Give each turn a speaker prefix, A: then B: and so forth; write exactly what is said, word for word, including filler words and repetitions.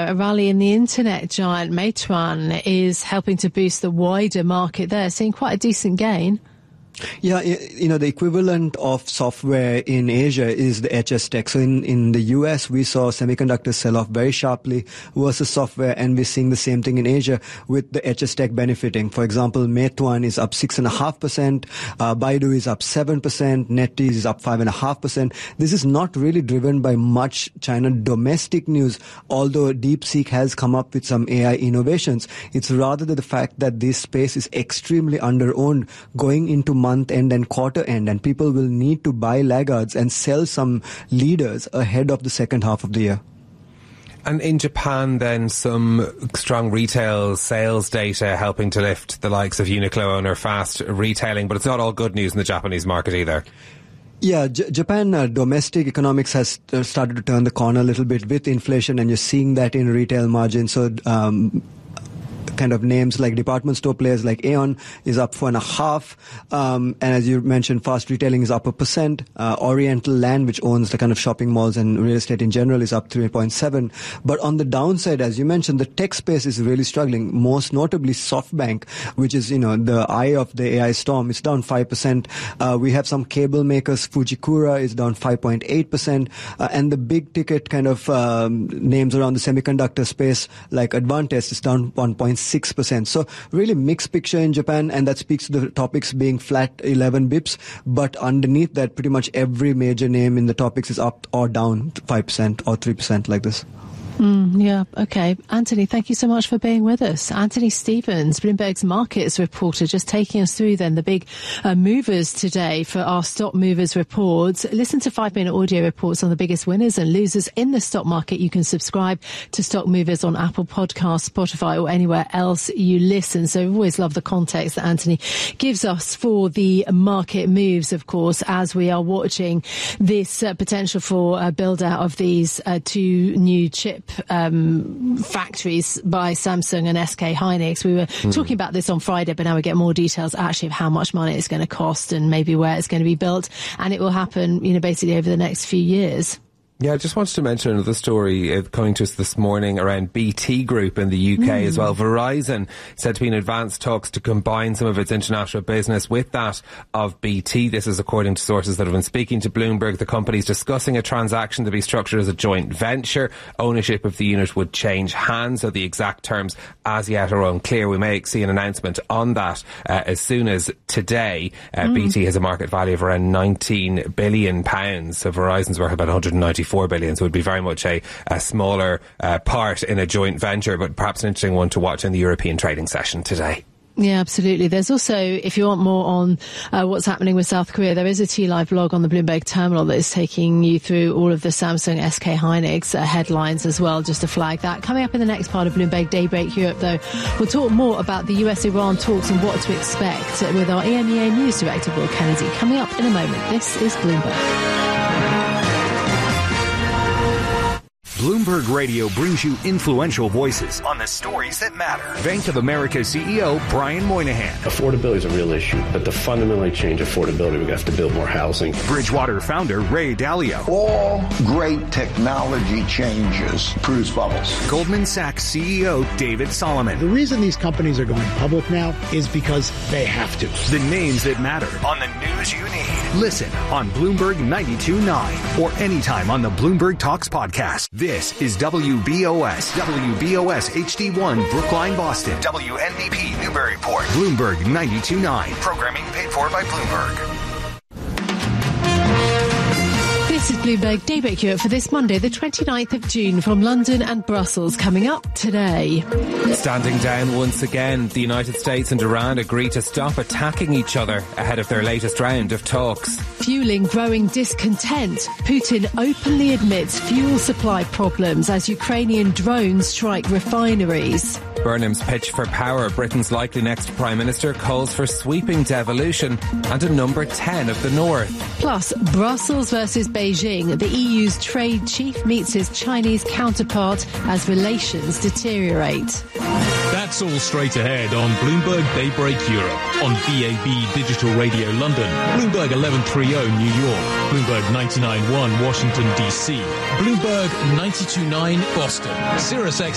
A: a rally in the internet giant Meituan is helping to boost the wider market there, seeing quite a decent gain.
B: Yeah, you know, the equivalent of software in Asia is the H S Tech. So in, in the U S, we saw semiconductors sell off very sharply versus software, and we're seeing the same thing in Asia with the H S Tech benefiting. For example, Meituan is up six point five percent, uh, Baidu is up seven percent, NetEase is up five point five percent. This is not really driven by much China domestic news, although DeepSeek has come up with some A I innovations. It's rather the fact that this space is extremely under-owned going into month end and quarter end, and people will need to buy laggards and sell some leaders ahead of the second half of the year.
C: And in Japan, then, some strong retail sales data helping to lift the likes of Uniqlo and their fast retailing, but it's not all good news in the Japanese market either.
B: Yeah, J- Japan uh, domestic economics has uh, started to turn the corner a little bit with inflation, and you're seeing that in retail margins. So, um, kind of names like department store players like Aeon is up four and a half. Um, and as you mentioned, fast retailing is up a percent. Uh, Oriental Land, which owns the kind of shopping malls and real estate in general, is up three point seven. But on the downside, as you mentioned, the tech space is really struggling. Most notably SoftBank, which is, you know, the eye of the A I storm. It's down five percent. Uh, we have some cable makers. Fujikura is down five point eight percent. Uh, and the big ticket kind of um, names around the semiconductor space like Advantest is down one point six percent. So really mixed picture in Japan, and that speaks to the topics being flat eleven bips. But underneath that, pretty much every major name in the topics is up or down five percent or three percent like this.
A: Mm, yeah, okay. Anthony, thank you so much for being with us. Anthony Stevens, Bloomberg's markets reporter, just taking us through then the big uh, movers today for our stock movers reports. Listen to five-minute audio reports on the biggest winners and losers in the stock market. You can subscribe to Stock Movers on Apple Podcasts, Spotify, or anywhere else you listen. So we always love the context that Anthony gives us for the market moves, of course, as we are watching this uh, potential for a build-out of these uh, two new chip Um, factories by Samsung and S K Hynix. We were mm. talking about this on Friday, but now we get more details actually of how much money it's going to cost and maybe where it's going to be built. And it will happen, you know, basically over the next few years.
C: Yeah, I just wanted to mention another story uh, coming to us this morning around B T Group in the U K mm. as well. Verizon said to be in advanced talks to combine some of its international business with that of B T. This is according to sources that have been speaking to Bloomberg. The company's discussing a transaction to be structured as a joint venture. Ownership of the unit would change hands, so the exact terms as yet are unclear. We may see an announcement on that uh, as soon as today. Uh, mm. B T has a market value of around nineteen billion pounds, so Verizon's worth about one hundred ninety-four billion, so it would be very much a, a smaller uh, part in a joint venture, but perhaps an interesting one to watch in the European trading session today.
A: Yeah, absolutely. There's also, if you want more on uh, what's happening with South Korea, there is a T-Live blog on the Bloomberg terminal that is taking you through all of the Samsung S K Hynix uh, headlines as well, just to flag that. Coming up in the next part of Bloomberg Daybreak Europe, though, we'll talk more about the U S Iran talks and what to expect with our E M E A News Director, Will Kennedy. Coming up in a moment. This is Bloomberg.
D: Bloomberg Radio brings you influential voices on the stories that matter. Bank of America C E O Brian Moynihan.
E: Affordability is a real issue, but to fundamentally change affordability, we have to build more housing.
D: Bridgewater founder Ray Dalio.
F: All great technology changes produce bubbles.
D: Goldman Sachs C E O David Solomon.
G: The reason these companies are going public now is because they have to.
D: The names that matter on the news you need. Listen on Bloomberg ninety-two point nine or anytime on the Bloomberg Talks podcast. This is W B O S, W B O S H D one, Brookline, Boston, W N B P, Newburyport, Bloomberg ninety-two point nine. Programming paid for by Bloomberg.
A: This is Bloomberg Daybreak Europe for this Monday, the twenty-ninth of June, from London and Brussels. Coming up today.
C: Standing down once again, the United States and Iran agree to stop attacking each other ahead of their latest round of talks.
A: Fueling growing discontent, Putin openly admits fuel supply problems as Ukrainian drones strike refineries.
C: Burnham's pitch for power, Britain's likely next Prime Minister, calls for sweeping devolution and a number ten of the North.
A: Plus, Brussels versus Beijing. The E U's trade chief meets his Chinese counterpart as relations deteriorate.
H: That's all straight ahead on Bloomberg Daybreak Europe, on D A B Digital Radio London, Bloomberg eleven thirty New York, Bloomberg ninety-nine point one Washington, D C, Bloomberg ninety-two point nine Boston, Sirius X